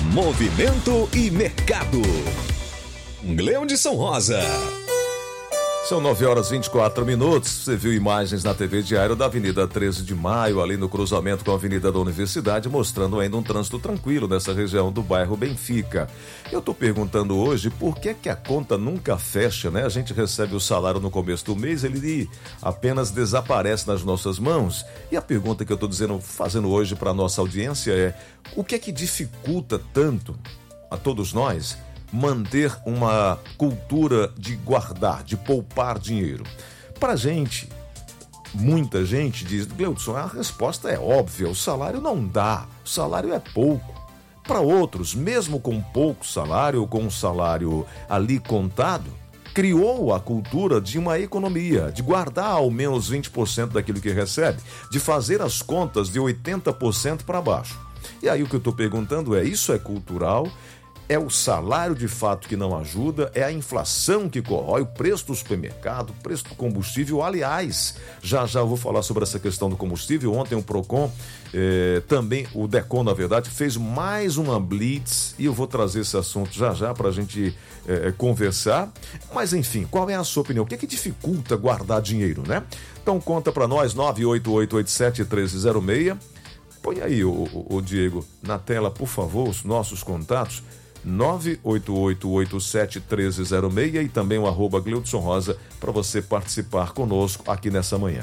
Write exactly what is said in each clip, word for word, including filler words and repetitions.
Movimento e mercado. Gleudson Rosa. São nove horas e vinte e quatro minutos. Você viu imagens na T V Diário da Avenida treze de Maio, ali no cruzamento com a Avenida da Universidade, mostrando ainda um trânsito tranquilo nessa região do bairro Benfica. Eu tô perguntando hoje por que que a conta nunca fecha, né? A gente recebe o salário no começo do mês, ele apenas desaparece nas nossas mãos. E a pergunta que eu tô dizendo, fazendo hoje para nossa audiência é: o que é que dificulta tanto a todos nós manter uma cultura de guardar, de poupar dinheiro? Pra gente, muita gente diz: Gleudson, a resposta é óbvia, o salário não dá, o salário é pouco. Para outros, mesmo com pouco salário ou com um salário ali contado, criou a cultura de uma economia, de guardar ao menos vinte por cento daquilo que recebe, de fazer as contas de oitenta por cento para baixo. E aí o que eu estou perguntando é: isso é cultural? É o salário de fato que não ajuda? É a inflação que corrói o preço do supermercado, o preço do combustível? Aliás, já já eu vou falar sobre essa questão do combustível. Ontem o Procon, eh, também o Decon, na verdade, fez mais uma blitz e eu vou trazer esse assunto já já para a gente eh, conversar. Mas enfim, qual é a sua opinião? O que é que dificulta guardar dinheiro, né? Então conta para nós, nove oito oito oito sete um três zero seis. Põe aí, o, o, o Diego, na tela, por favor, os nossos contatos. nove oito oito oito sete um três zero seis e também o arroba Gleudson Rosa para você participar conosco aqui nessa manhã.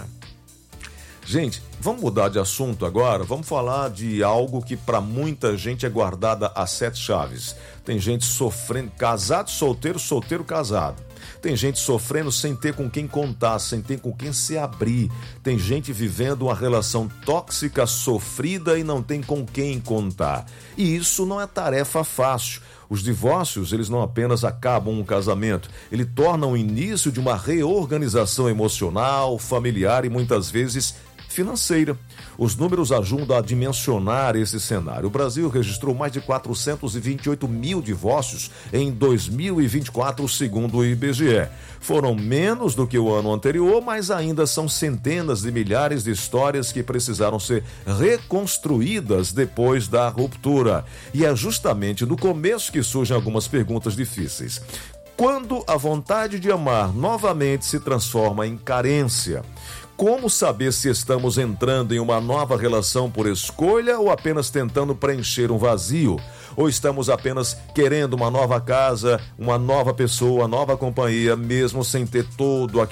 Gente, vamos mudar de assunto agora, vamos falar de algo que para muita gente é guardada a sete chaves. Tem gente sofrendo, casado, solteiro, solteiro, casado. Tem gente sofrendo sem ter com quem contar, sem ter com quem se abrir. Tem gente vivendo uma relação tóxica, sofrida e não tem com quem contar. E isso não é tarefa fácil. Os divórcios, eles não apenas acabam um casamento, ele torna o início de uma reorganização emocional, familiar e muitas vezes financeira. Os números ajudam a dimensionar esse cenário. O Brasil registrou mais de quatrocentos e vinte e oito mil divórcios em dois mil e vinte e quatro, segundo o I B G E. Foram menos do que o ano anterior, mas ainda são centenas de milhares de histórias que precisaram ser reconstruídas depois da ruptura. E é justamente no começo que surgem algumas perguntas difíceis. Quando a vontade de amar novamente se transforma em carência? Como saber se estamos entrando em uma nova relação por escolha ou apenas tentando preencher um vazio? Ou estamos apenas querendo uma nova casa, uma nova pessoa, nova companhia, mesmo sem ter todo aquele